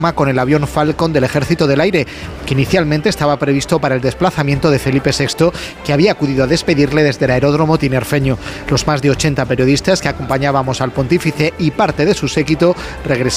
con el avión Falcon del Ejército del Aire, que inicialmente estaba previsto para el desplazamiento de Felipe VI, que había acudido a despedirle desde el aeródromo tinerfeño. Los más de 80 periodistas que acompañábamos al pontífice y parte de su séquito regresaron